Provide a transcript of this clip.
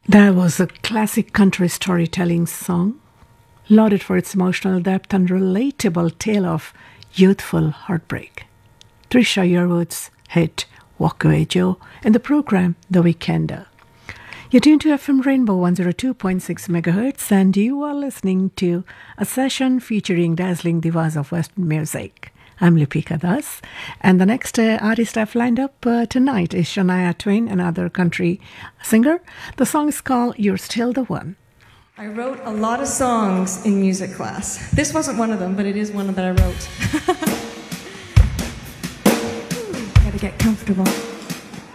That was a classic country storytelling song, lauded for its emotional depth and relatable tale of youthful heartbreak. Trisha Yearwood's hit Walk Away Joe in the program The Weekender. You're tuned to FM Rainbow 102.6 MHz and you are listening to a session featuring dazzling divas of Western music. I'm Lipika Das, and the next artist I've lined up tonight is Shania Twain, another country singer. The song is called You're Still the One. I wrote a lot of songs in music class. This wasn't one of them, but it is one that I wrote. Gotta get comfortable.